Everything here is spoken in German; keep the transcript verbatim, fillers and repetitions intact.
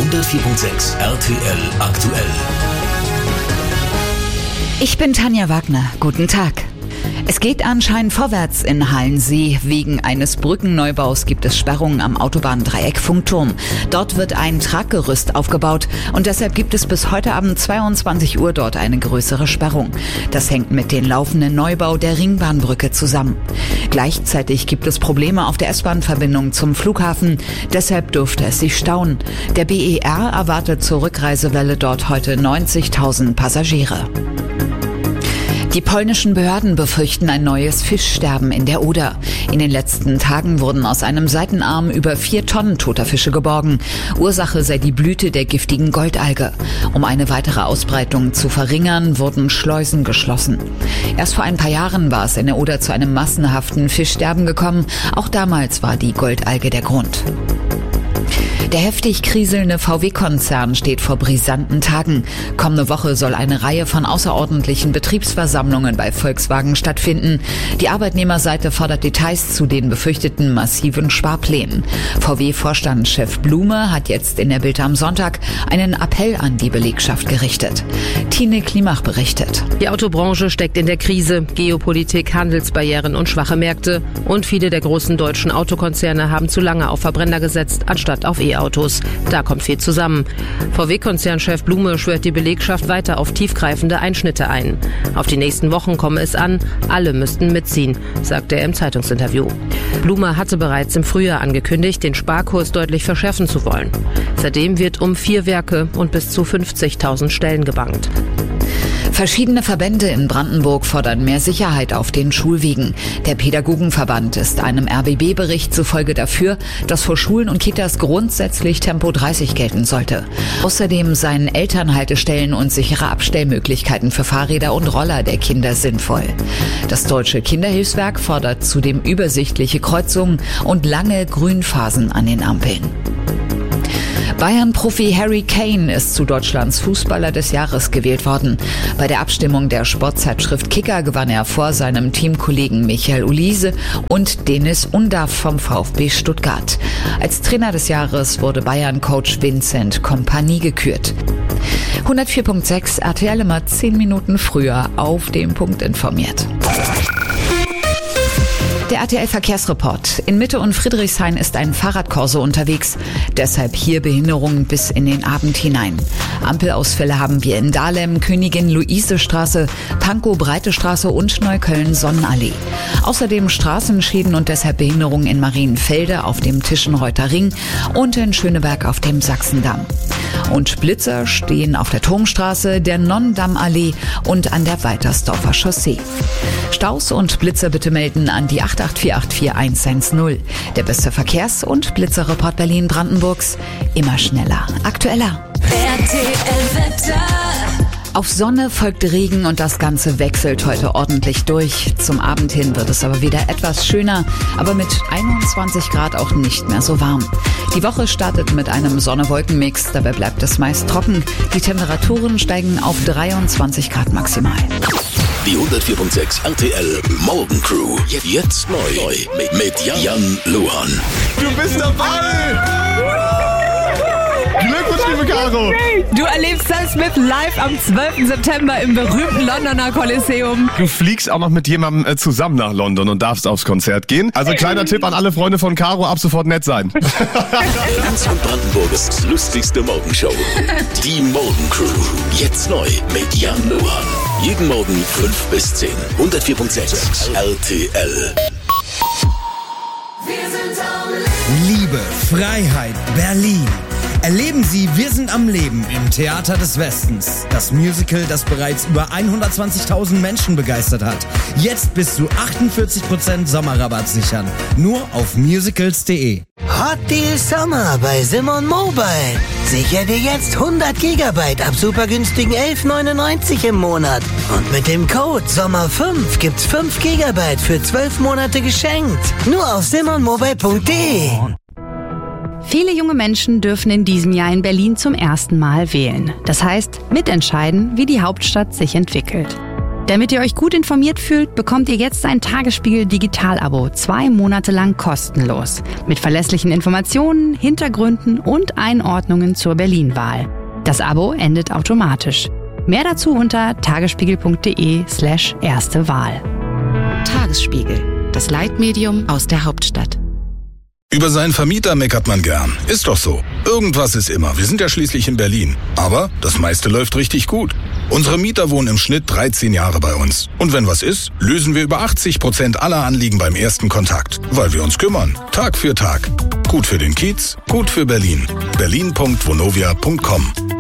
hundertvier Komma sechs R T L aktuell. Ich bin Tanja Wagner. Guten Tag. Es geht anscheinend vorwärts in Hallensee. Wegen eines Brückenneubaus gibt es Sperrungen am Autobahndreieck Funkturm. Dort wird ein Traggerüst aufgebaut und deshalb gibt es bis heute Abend zweiundzwanzig Uhr dort eine größere Sperrung. Das hängt mit dem laufenden Neubau der Ringbahnbrücke zusammen. Gleichzeitig gibt es Probleme auf der S-Bahn-Verbindung zum Flughafen. Deshalb dürfte es sich stauen. Der B E R erwartet zur Rückreisewelle dort heute neunzigtausend Passagiere. Die polnischen Behörden befürchten ein neues Fischsterben in der Oder. In den letzten Tagen wurden aus einem Seitenarm über vier Tonnen toter Fische geborgen. Ursache sei die Blüte der giftigen Goldalge. Um eine weitere Ausbreitung zu verringern, wurden Schleusen geschlossen. Erst vor ein paar Jahren war es in der Oder zu einem massenhaften Fischsterben gekommen. Auch damals war die Goldalge der Grund. Der heftig kriselnde V W-Konzern steht vor brisanten Tagen. Kommende Woche soll eine Reihe von außerordentlichen Betriebsversammlungen bei Volkswagen stattfinden. Die Arbeitnehmerseite fordert Details zu den befürchteten massiven Sparplänen. V W-Vorstandschef Blume hat jetzt in der Bild am Sonntag einen Appell an die Belegschaft gerichtet. Tine Klimach berichtet. Die Autobranche steckt in der Krise. Geopolitik, Handelsbarrieren und schwache Märkte. Und viele der großen deutschen Autokonzerne haben zu lange auf Verbrenner gesetzt, anstatt auf E-Autos. Da kommt viel zusammen. V W-Konzernchef Blume schwört die Belegschaft weiter auf tiefgreifende Einschnitte ein. Auf die nächsten Wochen komme es an, alle müssten mitziehen, sagte er im Zeitungsinterview. Blume hatte bereits im Frühjahr angekündigt, den Sparkurs deutlich verschärfen zu wollen. Seitdem wird um vier Werke und bis zu fünfzigtausend Stellen gebangt. Verschiedene Verbände in Brandenburg fordern mehr Sicherheit auf den Schulwegen. Der Pädagogenverband ist einem R B B-Bericht zufolge dafür, dass vor Schulen und Kitas grundsätzlich Tempo dreißig gelten sollte. Außerdem seien Elternhaltestellen und sichere Abstellmöglichkeiten für Fahrräder und Roller der Kinder sinnvoll. Das Deutsche Kinderhilfswerk fordert zudem übersichtliche Kreuzungen und lange Grünphasen an den Ampeln. Bayern-Profi Harry Kane ist zu Deutschlands Fußballer des Jahres gewählt worden. Bei der Abstimmung der Sportzeitschrift Kicker gewann er vor seinem Teamkollegen Michael Olise und Denis Undav vom VfB Stuttgart. Als Trainer des Jahres wurde Bayern-Coach Vincent Kompany gekürt. hundertvier Komma sechs R T L immer zehn Minuten früher auf den Punkt informiert. Der R T L-Verkehrsreport. In Mitte und Friedrichshain ist ein Fahrradkorso unterwegs. Deshalb hier Behinderungen bis in den Abend hinein. Ampelausfälle haben wir in Dahlem, Königin-Luise-Straße, Pankow-Breite-Straße und Neukölln-Sonnenallee. Außerdem Straßenschäden und deshalb Behinderungen in Marienfelde auf dem Tischenreuther Ring und in Schöneberg auf dem Sachsendamm. Und Blitzer stehen auf der Turmstraße, der Nonnendamm-Allee und an der Weitersdorfer Chaussee. Staus und Blitzer bitte melden an die acht acht vier acht vier eins eins null. Der beste Verkehrs- und Blitzerreport Berlin-Brandenburgs. Immer schneller, aktueller. R T L-Wetter. Auf Sonne folgt Regen und das Ganze wechselt heute ordentlich durch. Zum Abend hin wird es aber wieder etwas schöner, aber mit einundzwanzig Grad auch nicht mehr so warm. Die Woche startet mit einem Sonne-Wolken-Mix, dabei bleibt es meist trocken. Die Temperaturen steigen auf dreiundzwanzig Grad maximal. Die hundertvier Komma sechs R T L Morgencrew. Jetzt neu mit, mit Jan, Jan Luhan. Du bist dabei! Glückwunsch, liebe Caro! Du erlebst Sam Smith live am zwölften September im berühmten Londoner Kolosseum. Du fliegst auch noch mit jemandem äh, zusammen nach London und darfst aufs Konzert gehen. Also kleiner Tipp an alle Freunde von Caro, ab sofort nett sein. Ganz von Brandenburgs lustigste Morgenshow. Die Morgencrew. Jetzt neu mit Jan Luhan. Jeden Morgen fünf bis zehn. hundertvier Komma sechs R T L. Liebe, Freiheit, Berlin. Erleben Sie Wir sind am Leben im Theater des Westens. Das Musical, das bereits über hundertzwanzigtausend Menschen begeistert hat. Jetzt bis zu achtundvierzig Prozent Sommerrabatt sichern. Nur auf musicals punkt de. Hot Deal Sommer bei Simon Mobile. Sicher dir jetzt hundert Gigabyte ab super günstigen elf neunundneunzig im Monat. Und mit dem Code Sommer fünf gibt's fünf Gigabyte für zwölf Monate geschenkt. Nur auf simon mobile punkt de. Viele junge Menschen dürfen in diesem Jahr in Berlin zum ersten Mal wählen. Das heißt, mitentscheiden, wie die Hauptstadt sich entwickelt. Damit ihr euch gut informiert fühlt, bekommt ihr jetzt ein Tagesspiegel Digital-Abo, zwei Monate lang kostenlos. Mit verlässlichen Informationen, Hintergründen und Einordnungen zur Berlin-Wahl. Das Abo endet automatisch. Mehr dazu unter tagesspiegel.de slash erste Wahl. Tagesspiegel, das Leitmedium aus der Hauptstadt. Über seinen Vermieter meckert man gern. Ist doch so. Irgendwas ist immer. Wir sind ja schließlich in Berlin. Aber das meiste läuft richtig gut. Unsere Mieter wohnen im Schnitt dreizehn Jahre bei uns. Und wenn was ist, lösen wir über achtzig Prozent aller Anliegen beim ersten Kontakt. Weil wir uns kümmern. Tag für Tag. Gut für den Kiez, gut für Berlin. berlin punkt vonovia punkt com